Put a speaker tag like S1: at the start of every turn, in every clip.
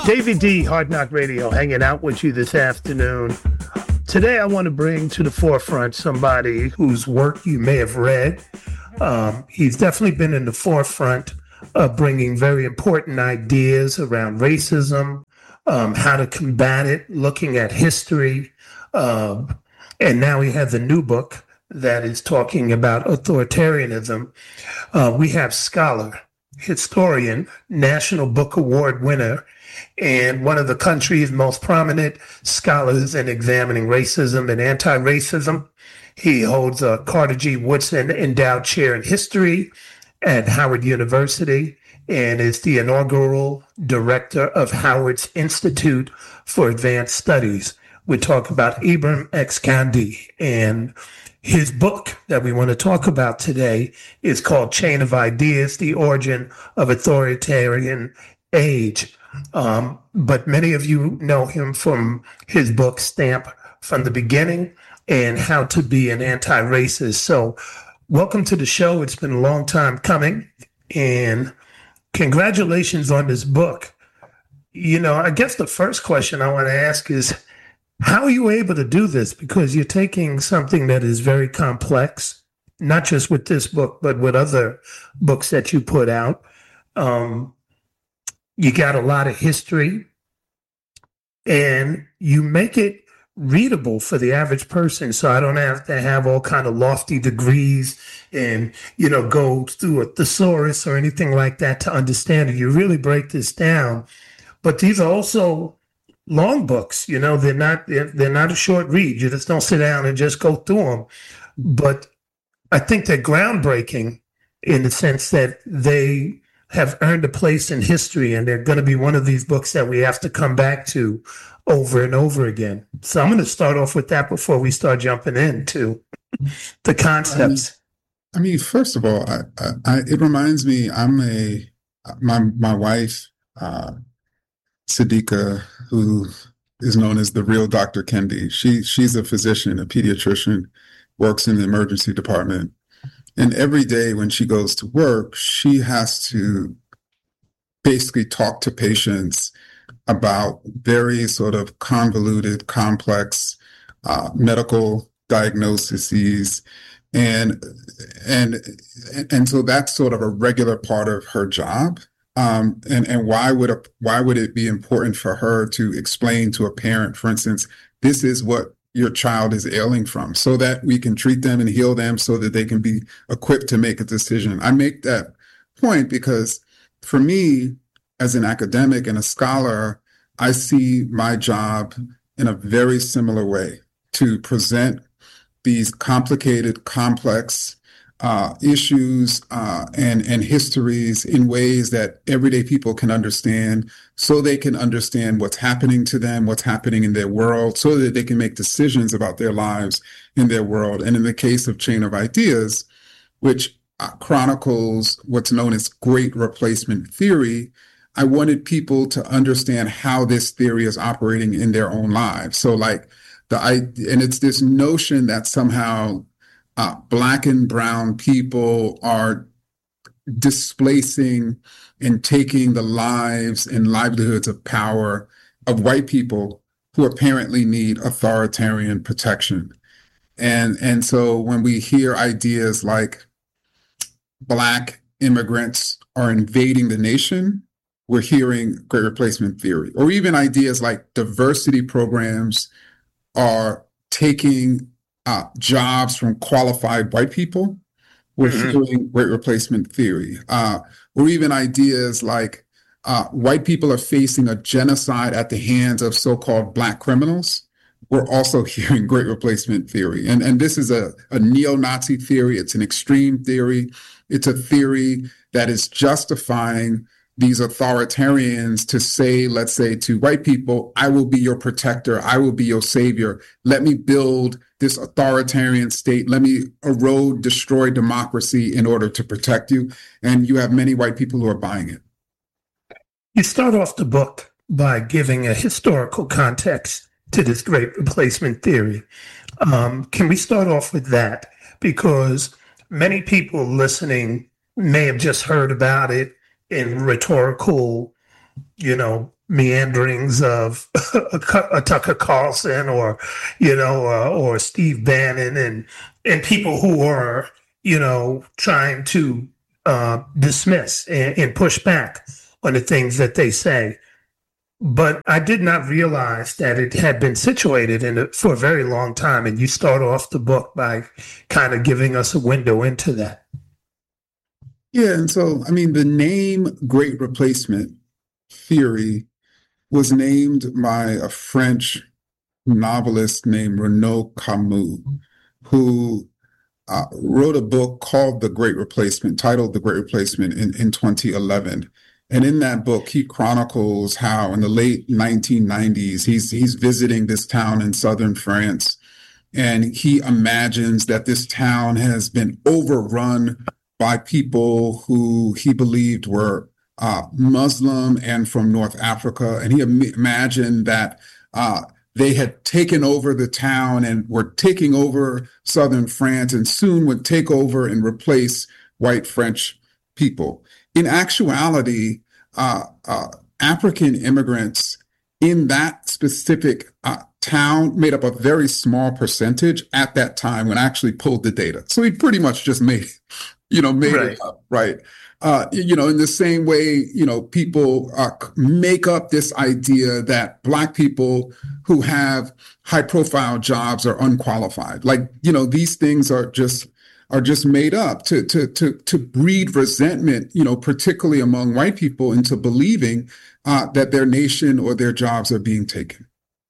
S1: David D, Hard Knock Radio, hanging out with you this afternoon. Today, I want to bring to the forefront somebody whose work you may have read. He's definitely been in the forefront of bringing very important ideas around racism, how to combat it, looking at history. And now he has a new book that is talking about authoritarianism. We have scholar, historian, National Book Award winner, and one of the country's most prominent scholars in examining racism and anti-racism. He holds a Carter G. Woodson Endowed Chair in History at Howard University and is the inaugural director of Howard's Institute for Advanced Studies. We talk about Ibram X. Kendi, and his book that we want to talk about today is called Chain of Ideas, The Origin of Authoritarian Age. But many of you know him from his book, Stamp from the Beginning, and How to Be an Anti-Racist. So welcome to the show. It's been a long time coming, and congratulations on this book. You know, I guess the first question I want to ask is, how are you able to do this? Because you're taking something that is very complex, not just with this book, but with other books that you put out. You got a lot of history, and you make it readable for the average person. So I don't have to have all kind of lofty degrees and, you know, go through a thesaurus or anything like that to understand it. You really break this down. But these are also long books. You know, they're not a short read. You just don't sit down and just go through them. But I think they're groundbreaking in the sense that they have earned a place in history, and they're going to be one of these books that we have to come back to over and over again. So I'm going to start off with that before we start jumping into the concepts.
S2: I mean, first of all, it reminds me, my wife, Sadiqa, who is known as the real Dr. Kendi. She's a physician, a pediatrician, works in the emergency department. And every day when she goes to work, she has to basically talk to patients about very sort of convoluted, complex medical diagnoses. And so that's sort of a regular part of her job. And why would it be important for her to explain to a parent, for instance, this is what your child is ailing from, so that we can treat them and heal them so that they can be equipped to make a decision. I make that point because for me, as an academic and a scholar, I see my job in a very similar way, to present these complicated, complex issues and histories in ways that everyday people can understand, so they can understand what's happening to them, what's happening in their world, so that they can make decisions about their lives in their world. And in the case of Chain of Ideas, which chronicles what's known as Great Replacement Theory, I wanted people to understand how this theory is operating in their own lives. So and it's this notion that somehow Black and brown people are displacing and taking the lives and livelihoods of power of white people who apparently need authoritarian protection. And so when we hear ideas like Black immigrants are invading the nation, we're hearing Great Replacement Theory. Or even ideas like diversity programs are taking jobs from qualified white people, we're hearing Great Replacement Theory. Or even ideas like white people are facing a genocide at the hands of so-called Black criminals. We're also hearing Great Replacement Theory. And this is a neo-Nazi theory. It's an extreme theory. It's a theory that is justifying these authoritarians to say, let's say to white people, I will be your protector. I will be your savior. Let me build this authoritarian state. Let me erode, destroy democracy in order to protect you. And you have many white people who are buying it.
S1: You start off the book by giving a historical context to this Great Replacement Theory. Can we start off with that? Because many people listening may have just heard about it in rhetorical, meanderings of a Tucker Carlson or, or Steve Bannon and people who are, trying to dismiss and push back on the things that they say. But I did not realize that it had been situated for a very long time. And you start off the book by kind of giving us a window into that.
S2: Yeah. And so, I mean, the name Great Replacement Theory was named by a French novelist named Renaud Camus, who wrote a book called The Great Replacement, titled The Great Replacement in 2011. And in that book, he chronicles how in the late 1990s, he's visiting this town in southern France, and he imagines that this town has been overrun by people who he believed were Muslim and from North Africa. And he imagined that they had taken over the town and were taking over southern France and soon would take over and replace white French people. In actuality, African immigrants in that specific town made up a very small percentage at that time when I actually pulled the data. So he pretty much just made it up, right? In the same way, people make up this idea that Black people who have high profile jobs are unqualified. Like, these things are just made up to breed resentment, particularly among white people into believing that their nation or their jobs are being taken.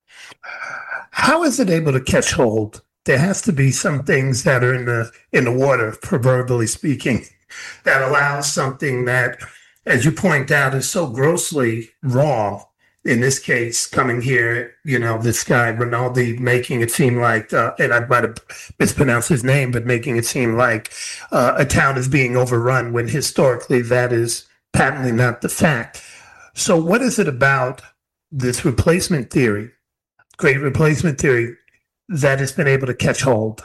S1: How is it able to catch hold? There has to be some things that are in the water, proverbially speaking, that allows something that, as you point out, is so grossly wrong. In this case, coming here, this guy, Rinaldi, making it seem like, and I might have mispronounced his name, but making it seem like a town is being overrun when historically that is patently not the fact. So what is it about this replacement theory, great replacement theory, that has been able to catch hold?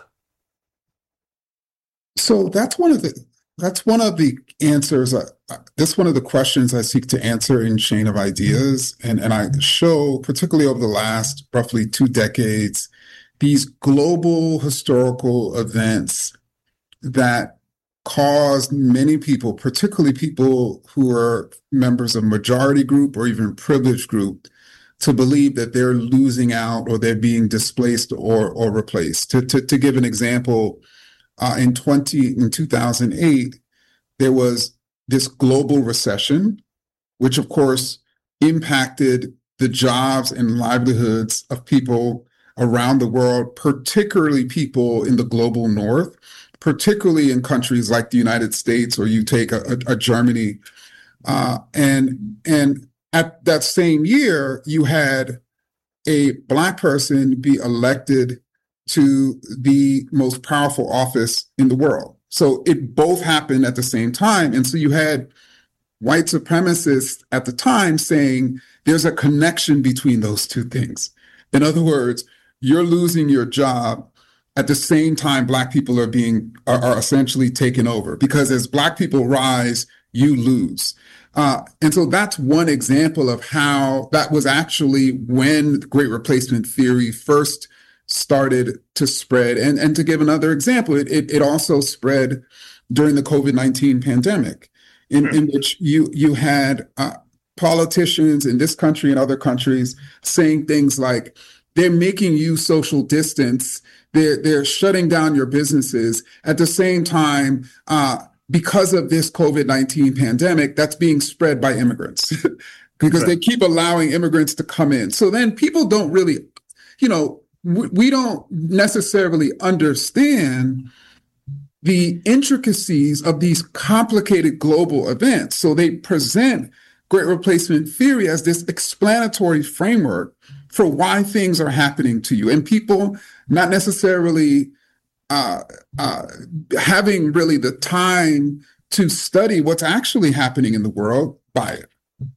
S2: So that's one of the answers. That's one of the questions I seek to answer in Chain of Ideas. And I show, particularly over the last roughly 2 decades, these global historical events that caused many people, particularly people who are members of majority group or even privileged group, to believe that they're losing out or they're being displaced or replaced. To give an example, in 2008, there was this global recession, which of course impacted the jobs and livelihoods of people around the world, particularly people in the global north, particularly in countries like the United States, or you take a Germany. And at that same year, you had a Black person be elected to the most powerful office in the world. So it both happened at the same time. And so you had white supremacists at the time saying there's a connection between those two things. In other words, you're losing your job at the same time Black people are essentially taken over, because as Black people rise, you lose. And so that's one example of how that was actually when the Great Replacement Theory first started to spread. And to give another example, it also spread during the COVID-19 pandemic, in which you had politicians in this country and other countries saying things like, they're making you social distance, they're shutting down your businesses. At the same time, because of this COVID-19 pandemic, that's being spread by immigrants because they keep allowing immigrants to come in. So then people don't really, we don't necessarily understand the intricacies of these complicated global events. So they present Great Replacement Theory as this explanatory framework for why things are happening to you. And people not necessarily having really the time to study what's actually happening in the world by it.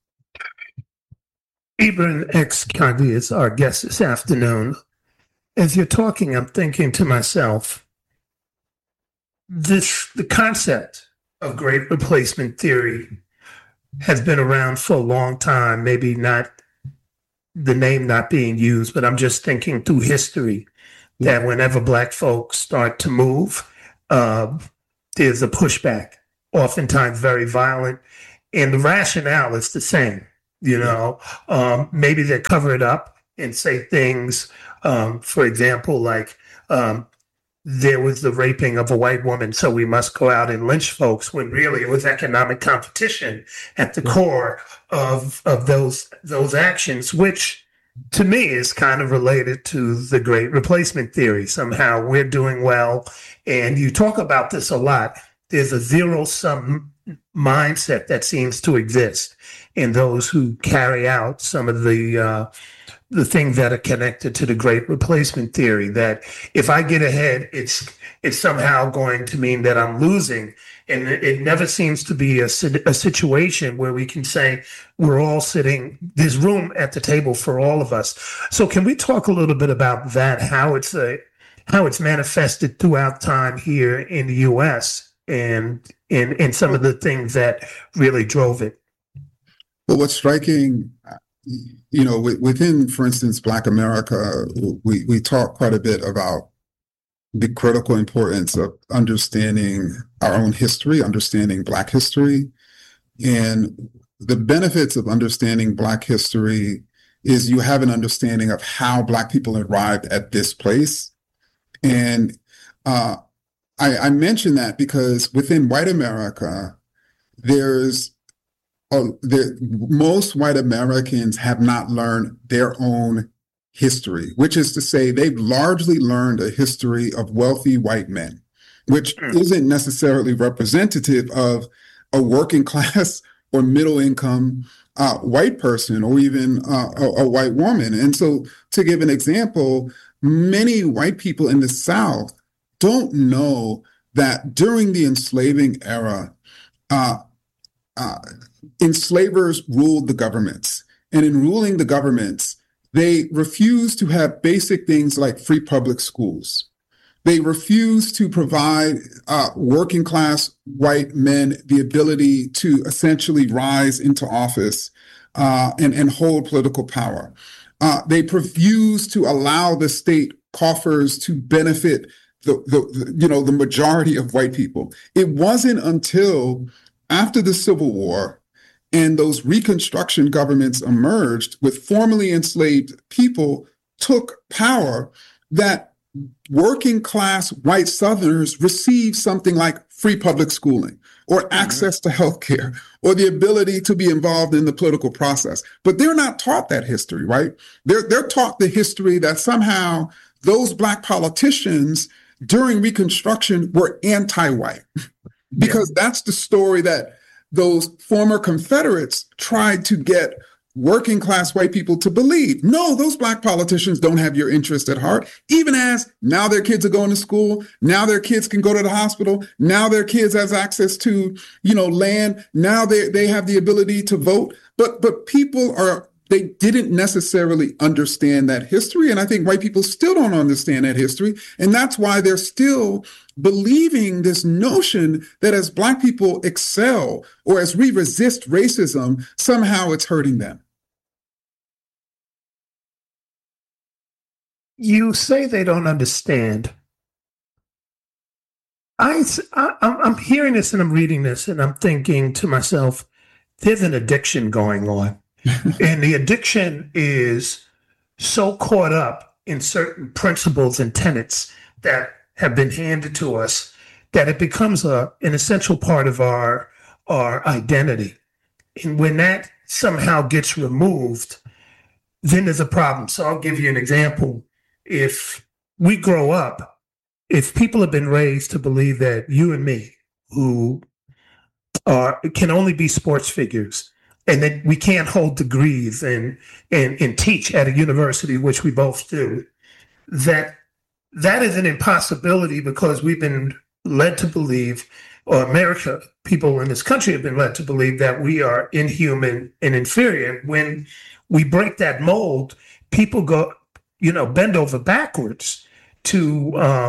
S1: Ibram X. Kendi is our guest this afternoon. As you're talking, I'm thinking to myself, the concept of Great Replacement Theory has been around for a long time, maybe not the name not being used, but I'm just thinking through history that whenever Black folks start to move, there's a pushback, oftentimes very violent, and the rationale is the same. Maybe they cover it up and say things, for example, like there was the raping of a white woman, so we must go out and lynch folks, when really it was economic competition at the core of those actions, which to me is kind of related to the great replacement theory. Somehow we're doing well, and you talk about this a lot. There's a zero-sum mindset that seems to exist in those who carry out some of the things that are connected to the great replacement theory, that if I get ahead, it's somehow going to mean that I'm losing. And it never seems to be a situation where we can say we're all sitting, there's room at the table for all of us. So can we talk a little bit about that, how it's manifested throughout time here in the U.S. and in some of the things that really drove it?
S2: Well, what's striking, within, for instance, Black America, we talk quite a bit about the critical importance of understanding our own history, understanding Black history. And the benefits of understanding Black history is you have an understanding of how Black people arrived at this place. And I mention that because within white America, most white Americans have not learned their own history, which is to say they've largely learned a history of wealthy white men, which isn't necessarily representative of a working class or middle income white person, or even a white woman. And so, to give an example, many white people in the South don't know that during the enslaving era, enslavers ruled the governments. And in ruling the governments, they refused to have basic things like free public schools. They refused to provide working class white men the ability to essentially rise into office and hold political power. They refused to allow the state coffers to benefit the majority of white people. It wasn't until after the Civil War and those Reconstruction governments emerged with formerly enslaved people took power that working class white Southerners received something like free public schooling or access to healthcare or the ability to be involved in the political process. But they're not taught that history, right? They're taught the history that somehow those Black politicians during Reconstruction were anti-white, because that's the story that those former Confederates tried to get working class white people to believe. No, those Black politicians don't have your interest at heart, even as now their kids are going to school. Now their kids can go to the hospital. Now their kids have access to, land. Now they have the ability to vote. But they didn't necessarily understand that history. And I think white people still don't understand that history. And that's why they're still believing this notion that as Black people excel or as we resist racism, somehow it's hurting them.
S1: You say they don't understand. I'm hearing this and I'm reading this and I'm thinking to myself, there's an addiction going on. And the addiction is so caught up in certain principles and tenets that have been handed to us that it becomes an essential part of our identity. And when that somehow gets removed, then there's a problem. So I'll give you an example. If we grow up, if people have been raised to believe that you and me, who can only be sports figures, and that we can't hold degrees and teach at a university, which we both do, that is an impossibility because we've been led to believe, or America, people in this country have been led to believe that we are inhuman and inferior. When we break that mold, people go, bend over backwards to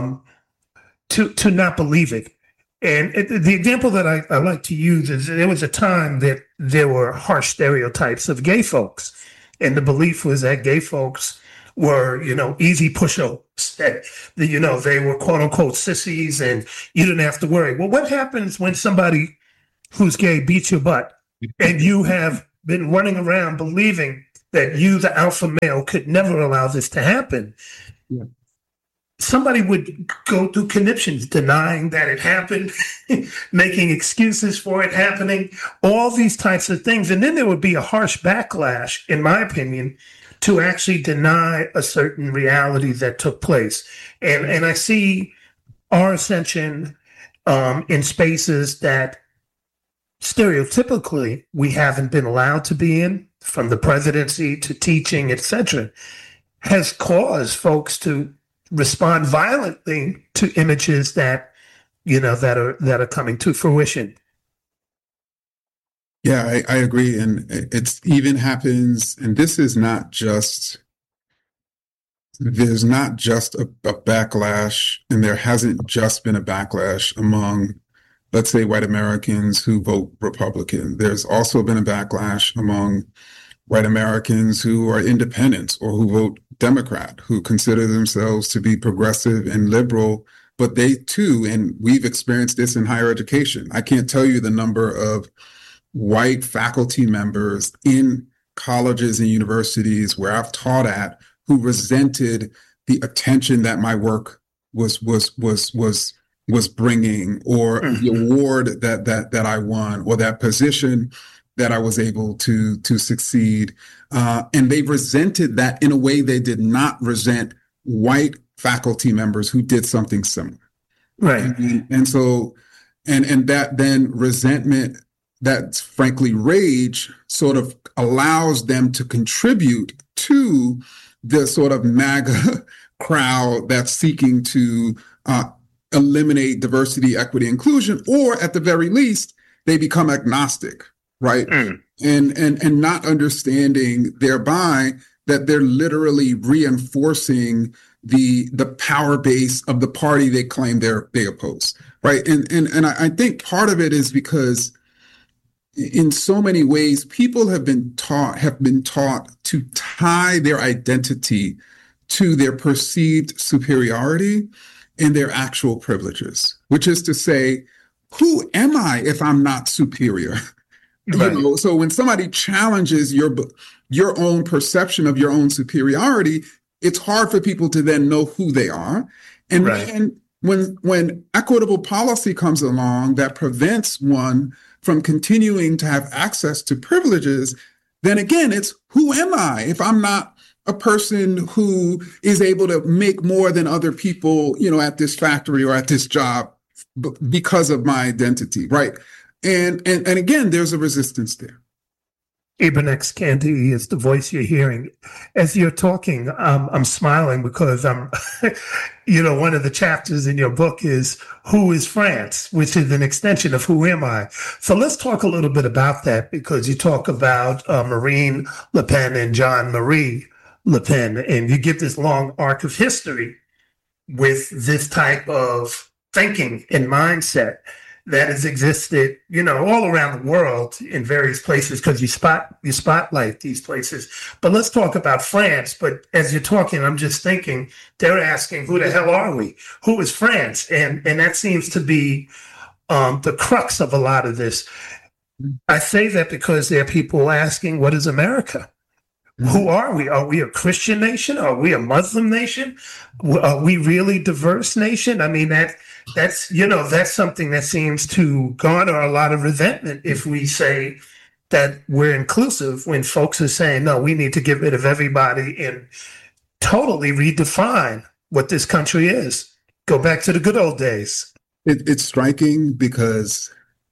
S1: not believe it. And the example that I like to use is there was a time that there were harsh stereotypes of gay folks. And the belief was that gay folks were, easy pushovers, that, they were quote unquote sissies and you didn't have to worry. Well, what happens when somebody who's gay beats your butt and you have been running around believing that you, the alpha male, could never allow this to happen? Yeah. Somebody would go through conniptions, denying that it happened, making excuses for it happening, all these types of things. And then there would be a harsh backlash, in my opinion, to actually deny a certain reality that took place. And I see our ascension in spaces that stereotypically we haven't been allowed to be in, from the presidency to teaching, etc., has caused folks to respond violently to images that are coming to fruition.
S2: Yeah, I agree. And it's even happens, and this is not just, there's not just a backlash, and there hasn't just been a backlash among, let's say, white Americans who vote Republican. There's also been a backlash among white Americans who are independents or who vote Democrat, who consider themselves to be progressive and liberal, but they too, and we've experienced this in higher education. I can't tell you the number of white faculty members in colleges and universities where I've taught at who resented the attention that my work was bringing, or the award that I won, or that position that I was able to succeed. And they resented that in a way they did not resent white faculty members who did something similar.
S1: Right.
S2: And so, and that then resentment, that frankly rage, sort of allows them to contribute to the sort of MAGA crowd that's seeking to eliminate diversity, equity, inclusion, or at the very least, they become agnostic. Right. And not understanding thereby that they're literally reinforcing the power base of the party they claim they oppose. Right. And I think part of it is because in so many ways, people have been taught to tie their identity to their perceived superiority and their actual privileges, which is to say, who am I if I'm not superior? Right. So when somebody challenges your own perception of your own superiority, it's hard for people to then know who they are. And then when equitable policy comes along that prevents one from continuing to have access to privileges, then again, it's who am I if I'm not a person who is able to make more than other people, at this factory or at this job because of my identity, right? And again, there's a resistance there.
S1: Ibn X. Kendi is the voice you're hearing. As you're talking, I'm smiling because I'm, one of the chapters in your book is Who is France, which is an extension of Who Am I? So let's talk a little bit about that, because you talk about Marine Le Pen and Jean-Marie Le Pen, and you give this long arc of history with this type of thinking and mindset that has existed, all around the world in various places, because you spotlight these places. But let's talk about France. But as you're talking, I'm just thinking, they're asking, who the hell are we? Who is France? And that seems to be the crux of a lot of this. I say that because there are people asking, what is America? Who are we? Are we a Christian nation? Are we a Muslim nation? Are we really diverse nation? I mean, that's something that seems to garner a lot of resentment if we say that we're inclusive, when folks are saying, no, we need to get rid of everybody and totally redefine what this country is. Go back to the good old days.
S2: It's striking because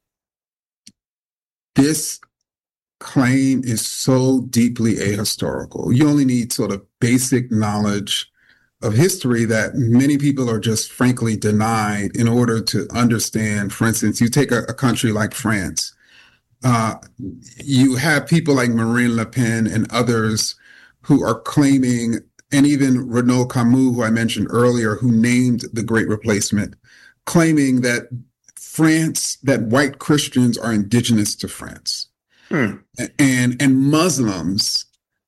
S2: this claim is so deeply ahistorical. You only need sort of basic knowledge of history that many people are just frankly denied in order to understand. For instance, you take a country like France. You have people like Marine Le Pen and others who are claiming, and even Renaud Camus, who I mentioned earlier, who named the Great Replacement, claiming that white Christians are indigenous to France. And Muslims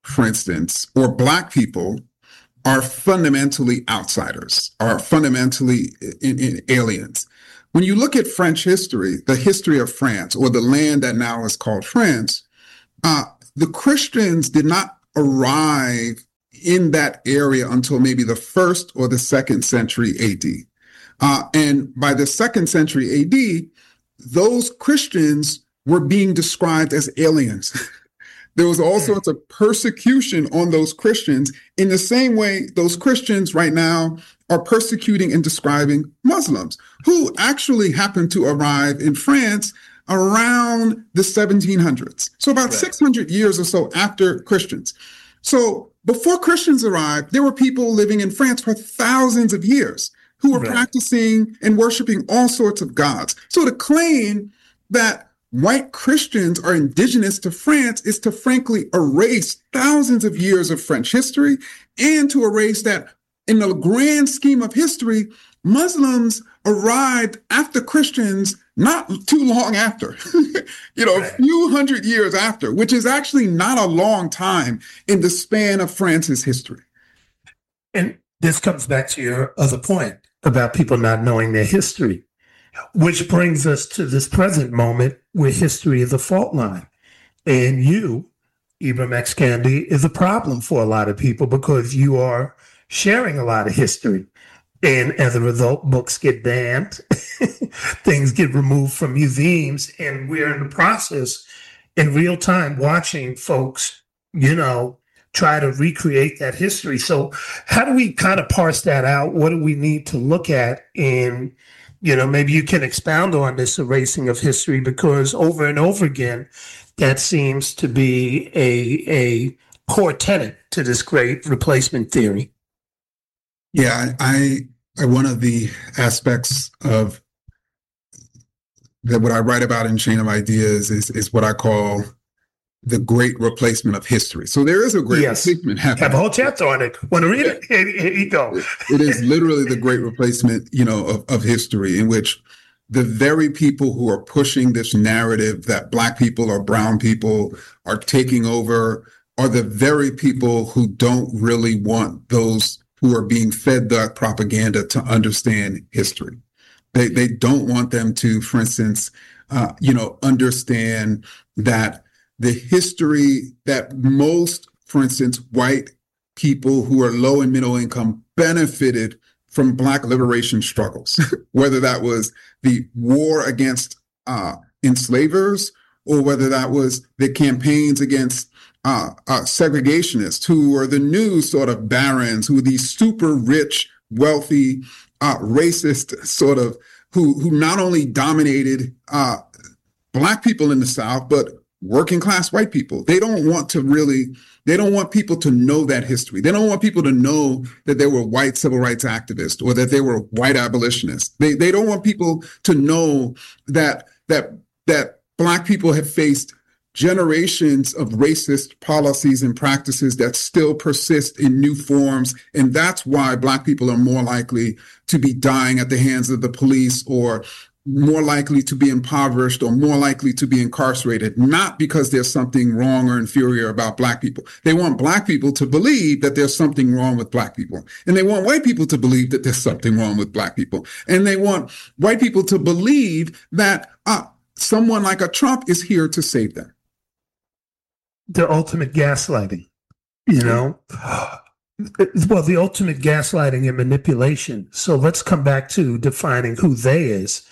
S2: for instance, or Black people are fundamentally outsiders, are fundamentally aliens. When you look at French history, the history of France, or the land that now is called France, the Christians did not arrive in that area until maybe the 1st or the 2nd century AD. And by the 2nd century AD, those Christians were being described as aliens. There was all sorts of persecution on those Christians in the same way those Christians right now are persecuting and describing Muslims, who actually happened to arrive in France around the 1700s. So about 600 years or so after Christians. So before Christians arrived, there were people living in France for thousands of years who were practicing and worshiping all sorts of gods. So to claim that white Christians are indigenous to France is to frankly erase thousands of years of French history, and to erase that in the grand scheme of history, Muslims arrived after Christians not too long after, a few hundred years after, which is actually not a long time in the span of France's history.
S1: And this comes back to your other point about people not knowing their history, which brings us to this present moment where history is a fault line. And you, Ibram X. Kendi, is a problem for a lot of people because you are sharing a lot of history. And as a result, books get banned, things get removed from museums, and we're in the process in real time watching folks, try to recreate that history. So how do we kind of parse that out? What do we need to look at? And, maybe you can expound on this erasing of history, because over and over again, that seems to be a core tenet to this great replacement theory.
S2: Yeah, I one of the aspects of that what I write about in Chain of Ideas is what I call the great replacement of history. So there is a great replacement happening.
S1: Have a whole chapter on it. Want to read it? Here you go.
S2: It is literally the great replacement, of history, in which the very people who are pushing this narrative that Black people or brown people are taking over are the very people who don't really want those who are being fed that propaganda to understand history. They don't want them to, for instance, understand that the history that most, for instance, white people who are low and middle income benefited from Black liberation struggles, whether that was the war against enslavers, or whether that was the campaigns against segregationists, who were the new sort of barons, who were these super rich, wealthy, racist sort of, who not only dominated Black people in the South, but working class white people. They don't want people to know that history. They don't want people to know that there were white civil rights activists or that there were white abolitionists. They don't want people to know that Black people have faced generations of racist policies and practices that still persist in new forms. And that's why Black people are more likely to be dying at the hands of the police, or more likely to be impoverished, or more likely to be incarcerated, not because there's something wrong or inferior about Black people. They want Black people to believe that there's something wrong with Black people. And they want white people to believe that there's something wrong with Black people. And they want white people to believe that someone like a Trump is here to save them.
S1: The ultimate gaslighting, well, the ultimate gaslighting and manipulation. So let's come back to defining who they is.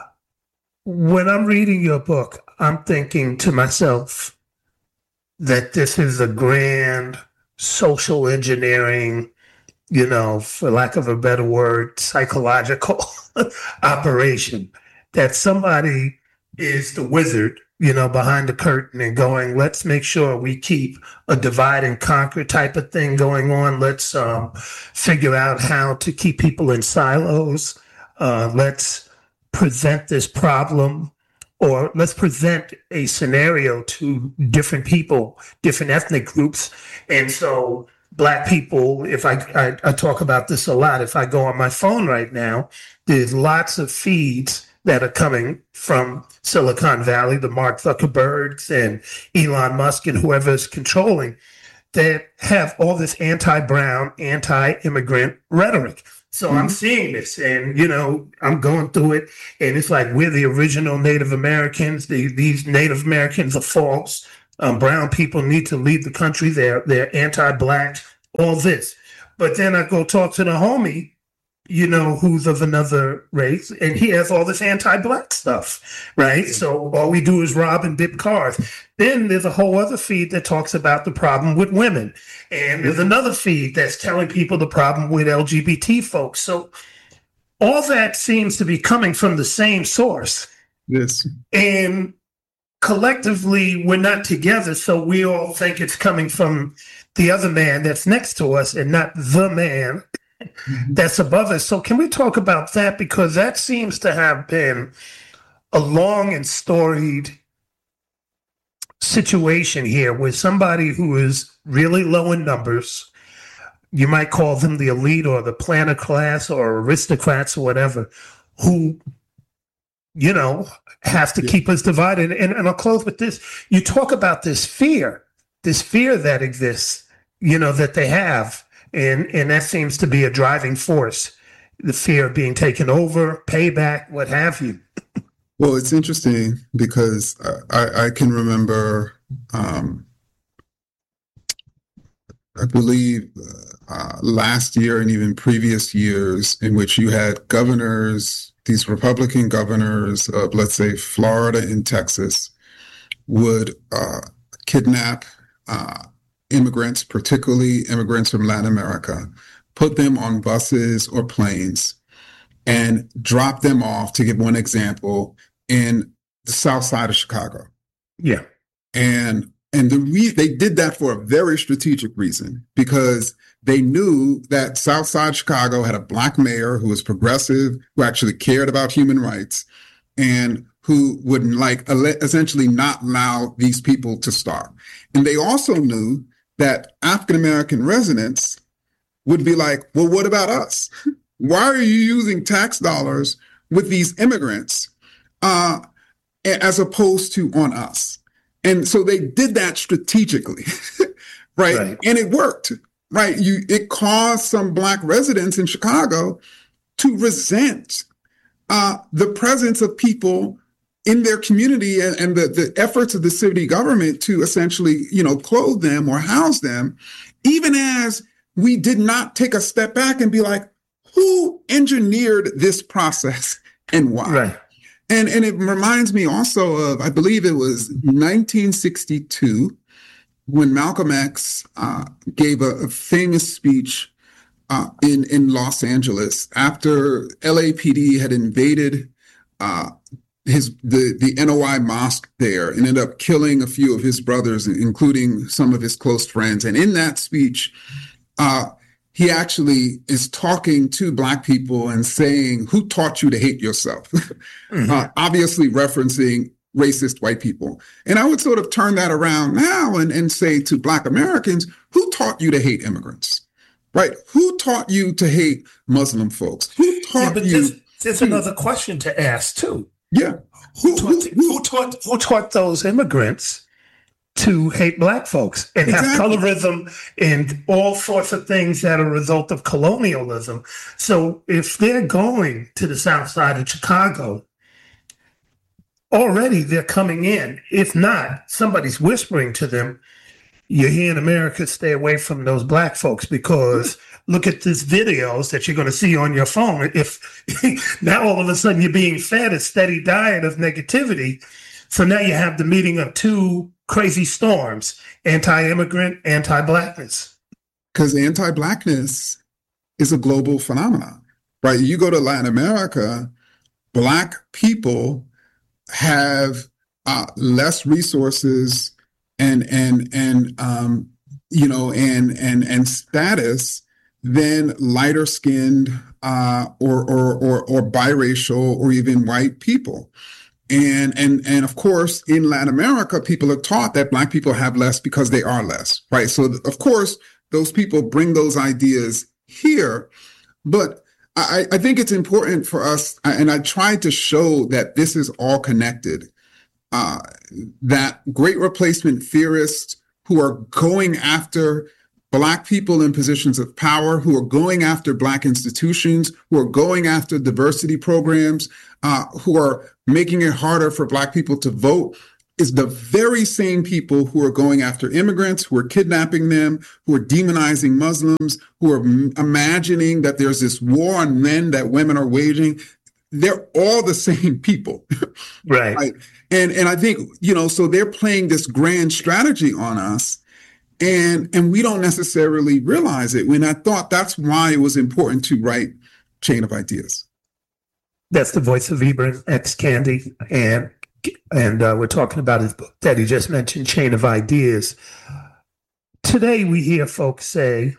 S1: When I'm reading your book, I'm thinking to myself that this is a grand social engineering, for lack of a better word, psychological operation, that somebody is the wizard, behind the curtain and going, let's make sure we keep a divide and conquer type of thing going on. Let's figure out how to keep people in silos. Let's present this problem, or let's present a scenario to different people, different ethnic groups. And so Black people, if I talk about this a lot, if I go on my phone right now, there's lots of feeds that are coming from Silicon Valley, the Mark Zuckerbergs and Elon Musk and whoever is controlling that have all this anti-brown, anti-immigrant rhetoric. So I'm seeing this, and I'm going through it, and it's like we're the original Native Americans. These Native Americans are false. Brown people need to leave the country. They're anti-black. All this, but then I go talk to the homie, who's of another race, and he has all this anti-black stuff, right? So all we do is rob and dip cars. Then there's a whole other feed that talks about the problem with women. And there's another feed that's telling people the problem with LGBT folks. So all that seems to be coming from the same source.
S2: Yes.
S1: And collectively, we're not together. So we all think it's coming from the other man that's next to us and not the man that's above us. So can we talk about that? Because that seems to have been a long and storied situation here with somebody who is really low in numbers. You might call them the elite or the planter class or aristocrats or whatever, who, have to keep us divided. And I'll close with this. You talk about this fear that exists, that they have. And that seems to be a driving force, the fear of being taken over, payback, what have you.
S2: Well, it's interesting because I can remember, I believe last year and even previous years in which you had governors, these Republican governors of, let's say, Florida and Texas, would kidnap immigrants, particularly immigrants from Latin America, put them on buses or planes and drop them off, to give one example, in the south side of Chicago.
S1: Yeah.
S2: And they did that for a very strategic reason, because they knew that south side Chicago had a Black mayor who was progressive, who actually cared about human rights, and who would essentially not allow these people to starve. And they also knew that African-American residents would be like, well, what about us? Why are you using tax dollars with these immigrants as opposed to on us? And so they did that strategically, right? And it worked, right? It caused some Black residents in Chicago to resent the presence of people in their community and the efforts of the city government to essentially, clothe them or house them, even as we did not take a step back and be like, who engineered this process and why?
S1: Right.
S2: And it reminds me also of, I believe it was 1962, when Malcolm X gave a famous speech in Los Angeles after LAPD had invaded the NOI mosque there and ended up killing a few of his brothers, including some of his close friends. And in that speech, he actually is talking to Black people and saying, who taught you to hate yourself? Obviously referencing racist white people. And I would sort of turn that around now and say to Black Americans, who taught you to hate immigrants? Right? Who taught you to hate Muslim folks? Who taught you?
S1: There's another question to ask too.
S2: Yeah.
S1: Who taught those immigrants to hate Black folks and have colorism and all sorts of things that are a result of colonialism? So if they're going to the south side of Chicago, already they're coming in. If not, somebody's whispering to them, you're here in America, stay away from those Black folks, because look at these videos that you're going to see on your phone. If now all of a sudden you're being fed a steady diet of negativity. So now you have the meeting of two crazy storms, anti-immigrant, anti-Blackness.
S2: Because anti-Blackness is a global phenomenon, right? You go to Latin America, Black people have less resources and status than lighter skinned or biracial or even white people. And of course, in Latin America, people are taught that Black people have less because they are less, right? So of course, those people bring those ideas here, but I think it's important for us, and I tried to show that this is all connected, that great replacement theorists who are going after Black people in positions of power, who are going after Black institutions, who are going after diversity programs, who are making it harder for Black people to vote, is the very same people who are going after immigrants, who are kidnapping them, who are demonizing Muslims, who are imagining that there's this war on men that women are waging. They're all the same people.
S1: Right.
S2: And I think, so they're playing this grand strategy on us. And we don't necessarily realize it. When I thought that's why it was important to write Chain of Ideas.
S1: That's the voice of Ibram X. Kendi. And we're talking about his book that he just mentioned, Chain of Ideas. Today, we hear folks say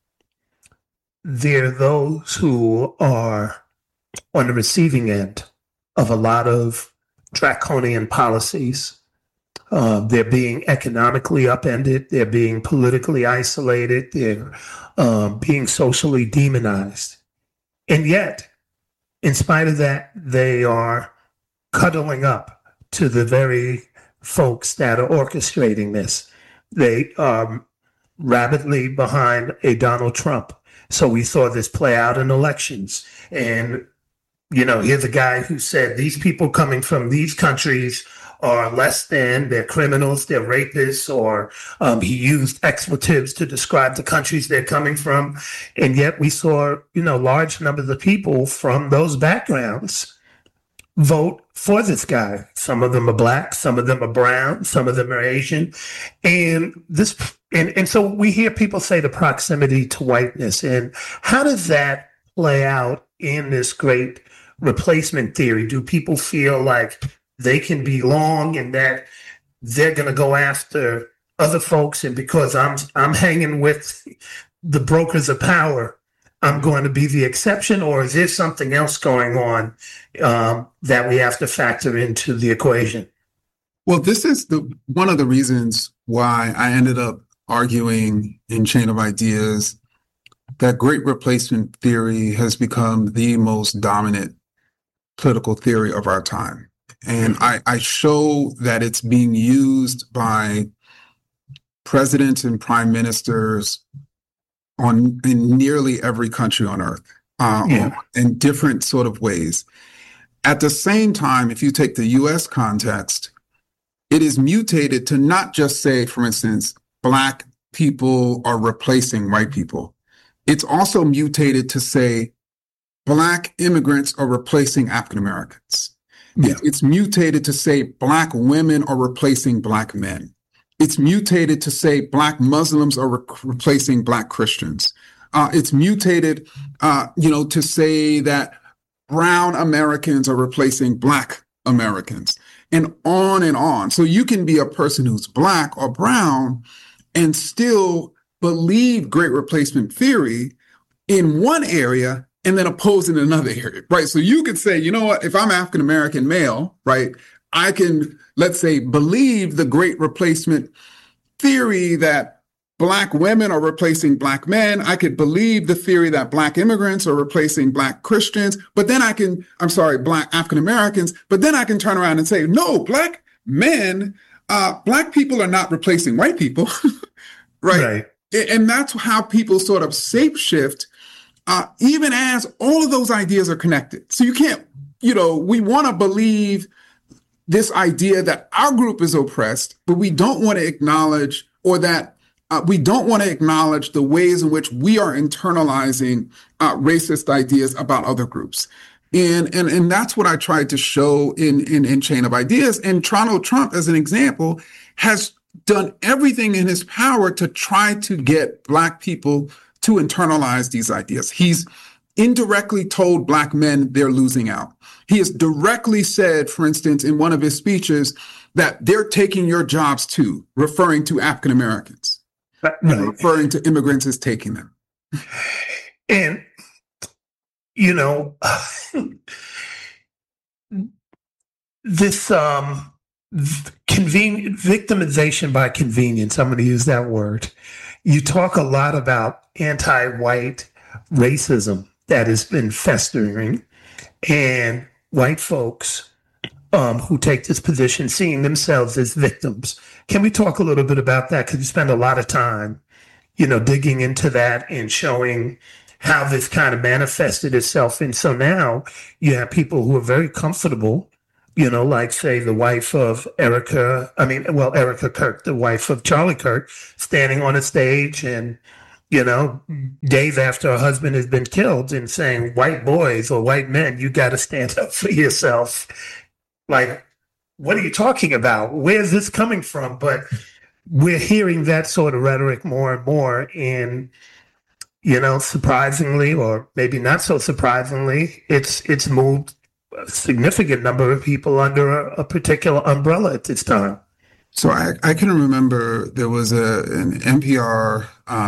S1: there are those who are on the receiving end of a lot of draconian policies. They're being economically upended. They're being politically isolated. They're being socially demonized. And yet, in spite of that, they are cuddling up to the very folks that are orchestrating this. They are rabidly behind a Donald Trump. So we saw this play out in elections. And, here's a guy who said these people coming from these countries are less than, they're criminals, they're rapists, or he used expletives to describe the countries they're coming from. And yet we saw, large numbers of people from those backgrounds vote for this guy. Some of them are Black, some of them are brown, some of them are Asian. And so we hear people say the proximity to whiteness. And how does that play out in this great replacement theory? Do people feel like they can belong and that they're going to go after other folks, and because I'm hanging with the brokers of power, I'm going to be the exception? Or is there something else going on that we have to factor into the equation?
S2: Well, this is one of the reasons why I ended up arguing in Chain of Ideas that great replacement theory has become the most dominant political theory of our time. And I show that it's being used by presidents and prime ministers in nearly every country on earth, in different sort of ways. At the same time, if you take the US context, it is mutated to not just say, for instance, Black people are replacing white people. It's also mutated to say Black immigrants are replacing African Americans. Yeah. It's mutated to say Black women are replacing Black men. It's mutated to say Black Muslims are replacing Black Christians. It's mutated, to say that brown Americans are replacing Black Americans, and on and on. So you can be a person who's Black or brown and still believe great replacement theory in one area and then oppose in another area, right? So you could say, if I'm African-American male, right, I can, let's say, believe the great replacement theory that Black women are replacing Black men. I could believe the theory that Black immigrants are replacing Black Christians, but then Black African-Americans, but then I can turn around and say, no, Black men, Black people are not replacing white people, right? And that's how people sort of shapeshift, even as all of those ideas are connected. So you can't, we want to believe this idea that our group is oppressed, but we don't want to acknowledge, or that we don't want to acknowledge the ways in which we are internalizing racist ideas about other groups. And that's what I tried to show in Chain of Ideas. And Donald Trump, as an example, has done everything in his power to try to get Black people to internalize these ideas. He's indirectly told Black men they're losing out. He has directly said, for instance, in one of his speeches, that they're taking your jobs too, referring to African Americans, referring to immigrants as taking them.
S1: And, this victimization by convenience, I'm going to use that word. You talk a lot about anti-white racism that has been festering, and white folks who take this position, seeing themselves as victims. Can we talk a little bit about that? Because you spend a lot of time, digging into that and showing how this kind of manifested itself. And so now you have people who are very comfortable, like say the wife of Erica Kirk, the wife of Charlie Kirk, standing on a stage and, days after her husband has been killed and saying, white boys or white men, you got to stand up for yourself. Like, what are you talking about? Where's this coming from? But we're hearing that sort of rhetoric more and more. And, surprisingly, or maybe not so surprisingly, it's moved a significant number of people under a particular umbrella at this time.
S2: So I can remember there was an NPR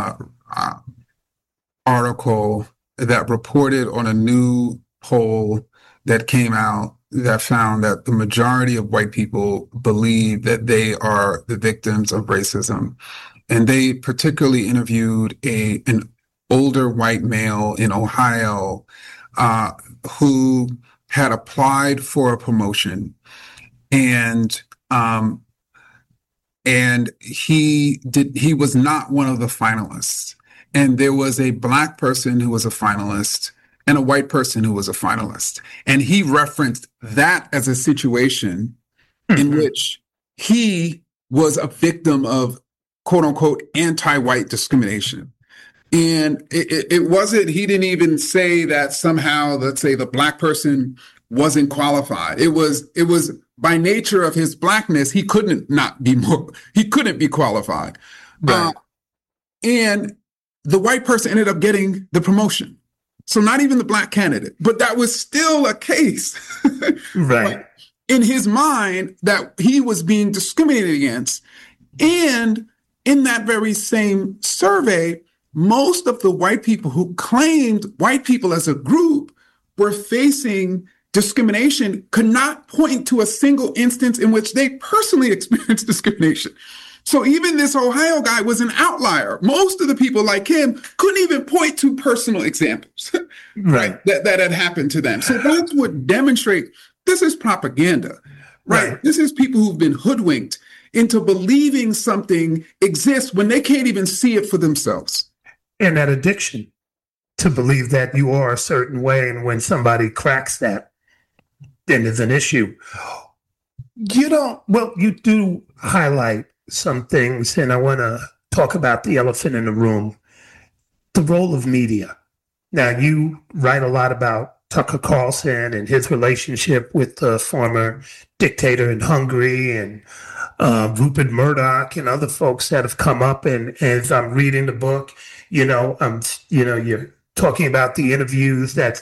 S2: article that reported on a new poll that came out that found that the majority of white people believe that they are the victims of racism. And they particularly interviewed an older white male in Ohio who had applied for a promotion, and he was not one of the finalists. And there was a Black person who was a finalist and a white person who was a finalist. And he referenced that as a situation in which he was a victim of quote unquote anti-white discrimination. And it wasn't, he didn't even say that somehow, let's say the Black person wasn't qualified. It was by nature of his Blackness, he couldn't be qualified.
S1: Right.
S2: And the white person ended up getting the promotion. So not even the Black candidate, but that was still a case.
S1: Right.
S2: In his mind that he was being discriminated against. And in that very same survey, most of the white people who claimed white people as a group were facing discrimination could not point to a single instance in which they personally experienced discrimination. So even this Ohio guy was an outlier. Most of the people like him couldn't even point to personal examples
S1: right.
S2: that had happened to them. So that's what demonstrates this is propaganda, right? This is people who've been hoodwinked into believing something exists when they can't even see it for themselves.
S1: And that addiction to believe that you are a certain way. And when somebody cracks that, then there's an issue. You do highlight some things, and I want to talk about the elephant in the room, the role of media. Now, you write a lot about Tucker Carlson and his relationship with the former dictator in Hungary and Rupert Murdoch and other folks that have come up. And as I'm reading the book, you're talking about the interviews that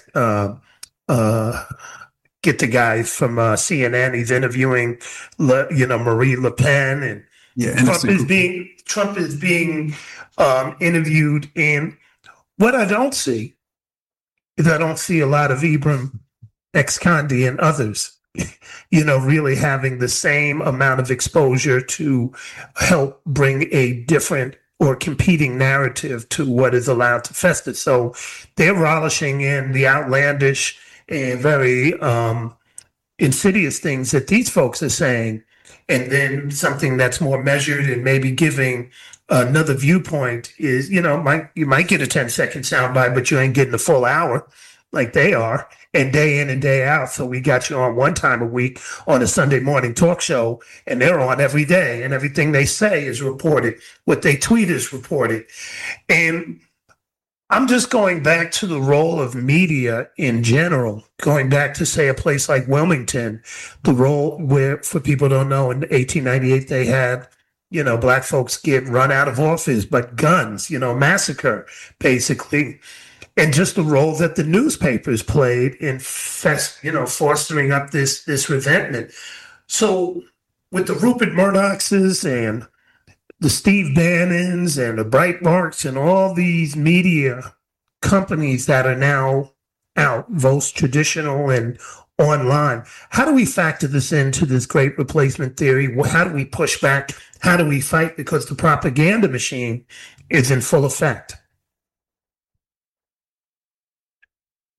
S1: get the guys from CNN. He's interviewing, Marie Le Pen, and Trump is being interviewed. And what I don't see is I don't see a lot of Ibram X. Kendi and others, really having the same amount of exposure to help bring a different or competing narrative to what is allowed to fester. So they're relishing in the outlandish and very insidious things that these folks are saying, and then something that's more measured and maybe giving another viewpoint is, you might get a 10-second soundbite, but you ain't getting a full hour like they are, and day in and day out. So we got you on one time a week on a Sunday morning talk show, and they're on every day, and everything they say is reported. What they tweet is reported. And I'm just going back to the role of media in general, going back to, say, a place like Wilmington, the role where, for people who don't know, in 1898, they had, Black folks get run out of office, but guns, massacre, basically. And just the role that the newspapers played in, fostering up this resentment. So with the Rupert Murdochs and the Steve Bannons and the Breitbarts and all these media companies that are now out, both traditional and online, how do we factor this into this great replacement theory? How do we push back? How do we fight? Because the propaganda machine is in full effect.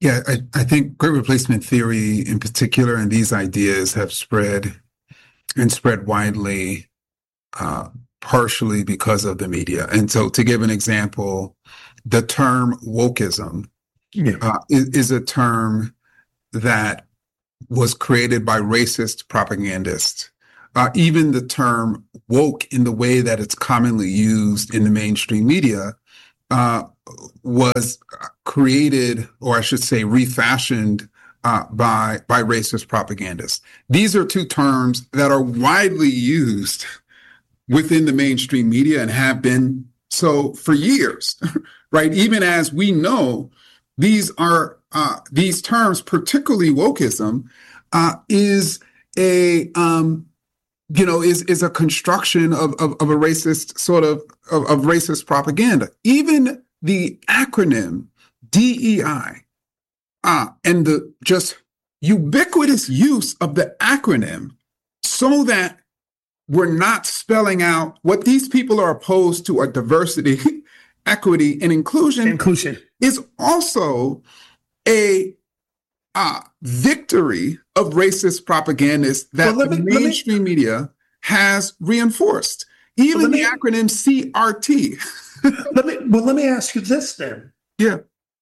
S2: Yeah, I think great replacement theory in particular and these ideas have spread and spread widely, uh, partially because of the media. And so to give an example, the term wokeism
S1: Yeah.
S2: is a term that was created by racist propagandists. Even the term woke, in the way that it's commonly used in the mainstream media, was created, or I should say, refashioned by racist propagandists. These are two terms that are widely used within the mainstream media and have been so for years, right? Even as we know, these terms, particularly wokeism, is a is a construction of a racist sort of racist propaganda. Even the acronym DEI, and the just ubiquitous use of the acronym, so that we're not spelling out what these people are opposed to, are diversity, equity, and inclusion. Is also a victory of racist propagandists that the mainstream media has reinforced. Even the acronym CRT.
S1: Let me ask you this then.
S2: Yeah.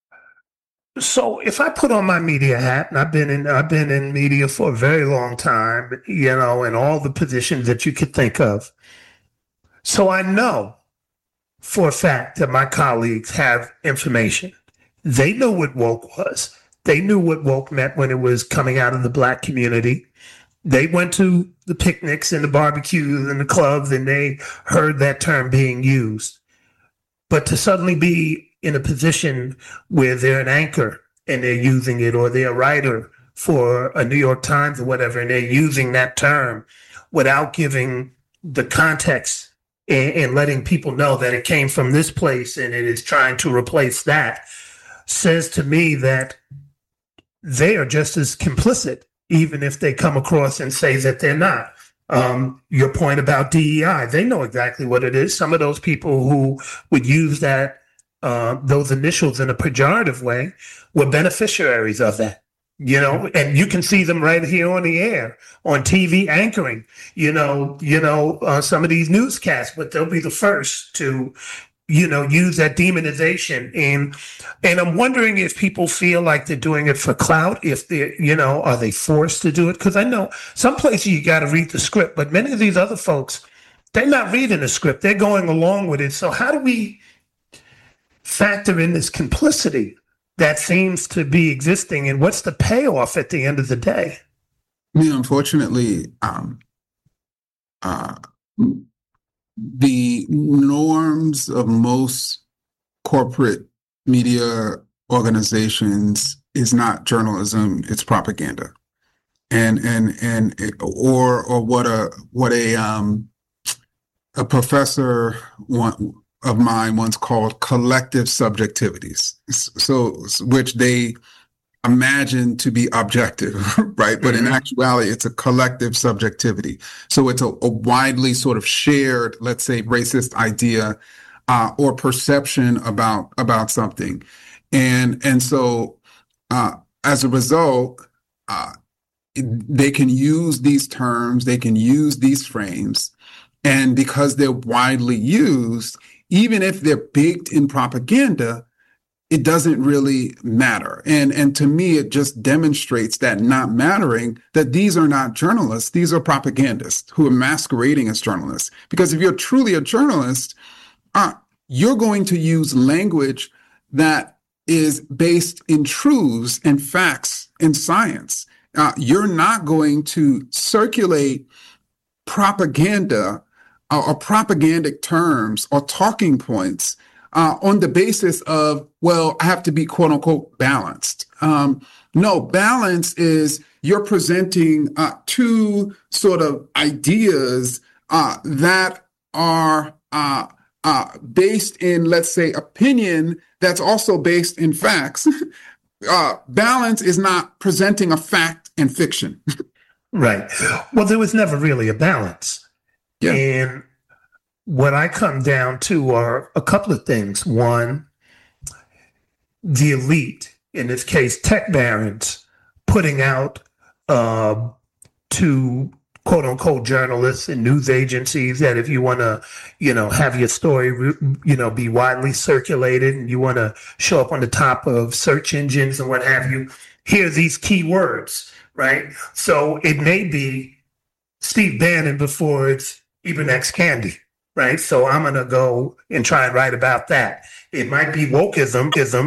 S1: So if I put on my media hat, and I've been in media for a very long time, in all the positions that you could think of. So I know for a fact that my colleagues have information. They know what woke was. They knew what woke meant when it was coming out of the Black community. They went to the picnics and the barbecues and the clubs, and they heard that term being used. But to suddenly be in a position where they're an anchor and they're using it, or they're a writer for a New York Times or whatever, and they're using that term without giving the context and letting people know that it came from this place and it is trying to replace that, says to me that they are just as complicit, even if they come across and say that they're not. Your point about DEI, they know exactly what it is. Some of those people who would use that, those initials in a pejorative way, were beneficiaries of that. And you can see them right here on the air, on TV anchoring, some of these newscasts, but they'll be the first to, use that demonization. And I'm wondering if people feel like they're doing it for clout, if they're, are they forced to do it? Because I know some places you got to read the script, but many of these other folks, they're not reading the script. They're going along with it. So how do we factor in this complicity that seems to be existing, and what's the payoff at the end of the day?
S2: Unfortunately, the norms of most corporate media organizations is not journalism; it's propaganda, or what a professor of mine once called collective subjectivities. So, which they imagine to be objective, right? But in actuality, it's a collective subjectivity. So it's a widely sort of shared, let's say, racist idea or perception about something. And so as a result, they can use these terms, they can use these frames, and because they're widely used, even if they're baked in propaganda, it doesn't really matter. And to me, it just demonstrates that not mattering, that these are not journalists, these are propagandists who are masquerading as journalists. Because if you're truly a journalist, you're going to use language that is based in truths and facts and science. You're not going to circulate propaganda or propagandic terms or talking points on the basis of, well, I have to be quote unquote balanced. No, balance is you're presenting two sort of ideas that are based in, let's say, opinion that's also based in facts. Balance is not presenting a fact and fiction.
S1: Right. Well, there was never really a balance. Yeah. And what I come down to are a couple of things. One, the elite in this case, tech barons putting out to quote unquote journalists and news agencies that if you want to, have your story, be widely circulated and you want to show up on the top of search engines and what have you, here are these keywords, right? So it may be Steve Bannon before it's Eben X. Kendi, right? So I'm going to go and try and write about that. It might be wokeism